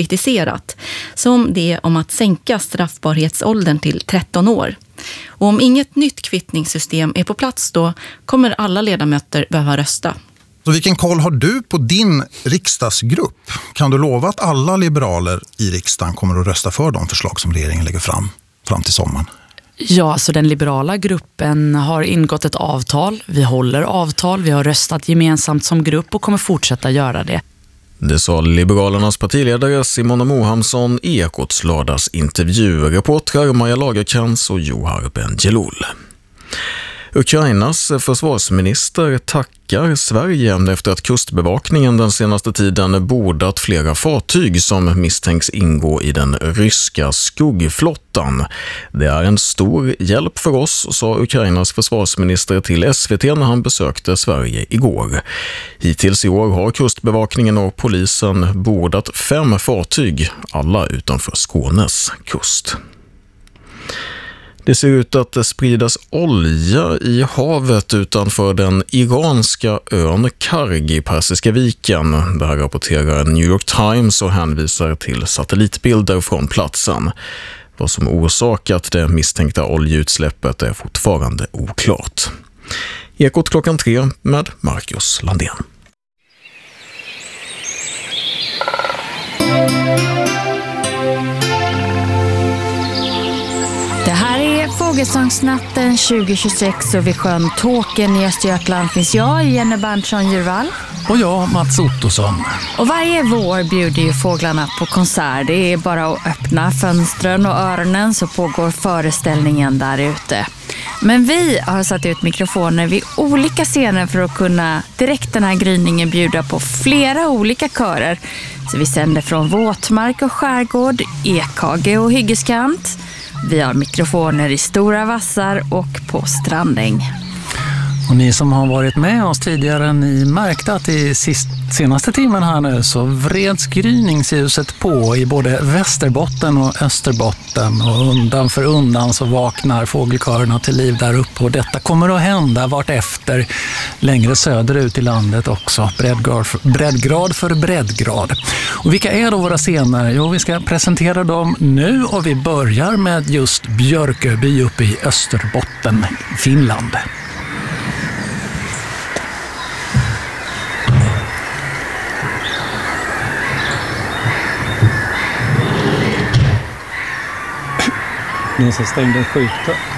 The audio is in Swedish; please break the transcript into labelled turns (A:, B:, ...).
A: kritiserat, som det om att sänka straffbarhetsåldern till 13 år. Och om inget nytt kvittningssystem är på plats då kommer alla ledamöter behöva rösta.
B: Så vilken koll har du på din riksdagsgrupp? Kan du lova att alla liberaler i riksdagen kommer att rösta för de förslag som regeringen lägger fram till sommaren?
C: Ja, så den liberala gruppen har ingått ett avtal. Vi håller avtal, vi har röstat gemensamt som grupp och kommer fortsätta göra det.
D: Det sa Liberalernas partiledare Simona Mohamsson i Ekots lördagsintervju. Reportrar Maja Lagerkrans och Johar Bendjelloul. Ukrainas försvarsminister tackar Sverige efter att kustbevakningen den senaste tiden bordat flera fartyg som misstänks ingå i den ryska skuggflottan. Det är en stor hjälp för oss, sa Ukrainas försvarsminister till SVT när han besökte Sverige igår. Hittills i år har kustbevakningen och polisen bordat 5 fartyg, alla utanför Skånes kust. Det ser ut att spridas olja i havet utanför den iranska ön Karg i Persiska viken. Det här rapporterar New York Times och hänvisar till satellitbilder från platsen. Vad som orsakat det misstänkta oljeutsläppet är fortfarande oklart. Ekot 3 med Marcus Landén.
E: Fågelsångsnatten 2026 och vid sjön Tåken i Östergötland finns jag, Jenny Berntsson-Djurvall.
F: Och jag, Mats Ottosson.
E: Och varje vår bjuder ju fåglarna på konsert. Det är bara att öppna fönstren och öronen så pågår föreställningen där ute. Men vi har satt ut mikrofoner vid olika scener för att kunna direkt den här gryningen bjuda på flera olika körer. Så vi sänder från våtmark och skärgård, ekhage och hyggeskant. Vi har mikrofoner i Stora Vassar och på Strandäng.
F: Och ni som har varit med oss tidigare, ni märkte att i senaste timmen här nu så vreds gryningsljuset på i både Västerbotten och Österbotten. Och undan för undan så vaknar fågelkörerna till liv där uppe. Och detta kommer att hända vart efter längre söderut i landet också. Breddgrad för breddgrad. Och vilka är då våra scener? Jo, vi ska presentera dem nu och vi börjar med just Björköby uppe i Österbotten, Finland.
G: Någon som stängde en skjuta.